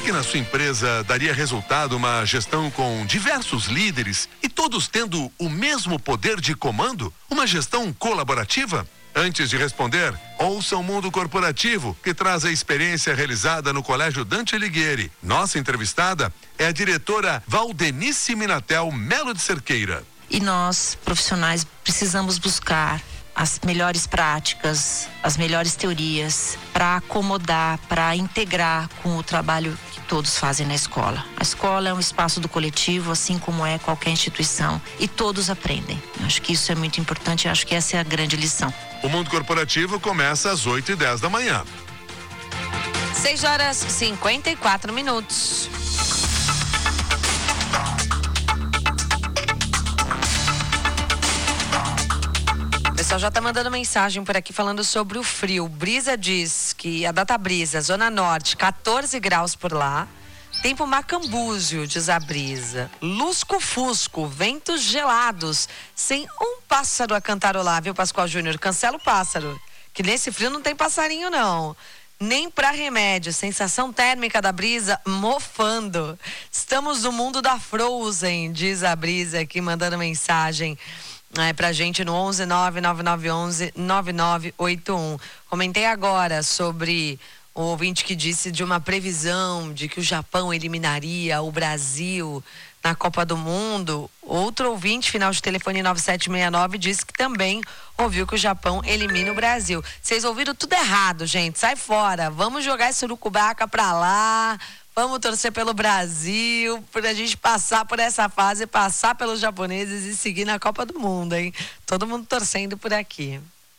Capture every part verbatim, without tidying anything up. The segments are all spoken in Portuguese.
que na sua empresa daria resultado uma gestão com diversos líderes e todos tendo o mesmo poder de comando? Uma gestão colaborativa? Antes de responder, ouça o Mundo Corporativo, que traz a experiência realizada no Colégio Dante Alighieri. Nossa entrevistada é a diretora Valdenice Minatel Melo de Cerqueira. E nós, profissionais, precisamos buscar as melhores práticas, as melhores teorias para acomodar, para integrar com o trabalho que todos fazem na escola. A escola é um espaço do coletivo, assim como é qualquer instituição, e todos aprendem. Eu acho que isso é muito importante, eu acho que essa é a grande lição. O Mundo Corporativo começa às oito e dez da manhã. seis horas e cinquenta e quatro minutos. O pessoal já tá mandando mensagem por aqui falando sobre o frio. Brisa diz que a Data Brisa, Zona Norte, quatorze graus por lá. Tempo macambúzio, diz a Brisa. Lusco-fusco, ventos gelados, sem um pássaro a cantarolar, viu, Pascoal Júnior? Cancela o pássaro, que nesse frio não tem passarinho, não. Nem pra remédio. Sensação térmica da Brisa, mofando. Estamos no mundo da Frozen, diz a Brisa aqui, mandando mensagem É, pra gente no onze nove nove nove onze nove nove oito um. Comentei agora sobre o ouvinte que disse de uma previsão de que o Japão eliminaria o Brasil na Copa do Mundo. Outro ouvinte, final de telefone nove sete seis nove, disse que também ouviu que o Japão elimina o Brasil. Vocês ouviram tudo errado, gente. Sai fora. Vamos jogar esse urucubaca pra lá. Vamos torcer pelo Brasil, pra gente passar por essa fase, passar pelos japoneses e seguir na Copa do Mundo, hein? Todo mundo torcendo por aqui.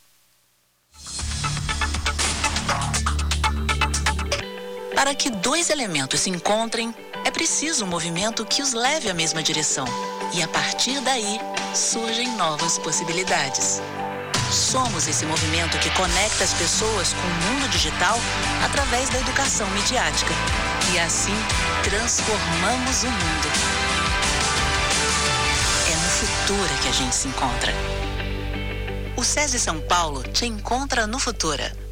Para que dois elementos se encontrem, é preciso um movimento que os leve à mesma direção. E a partir daí, surgem novas possibilidades. Somos esse movimento que conecta as pessoas com o mundo digital através da educação midiática. E assim, transformamos o mundo. É no Futura que a gente se encontra. O SESI São Paulo te encontra no Futura.